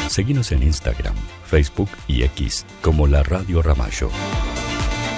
Seguinos en Instagram, Facebook y X como La Radio Ramallo.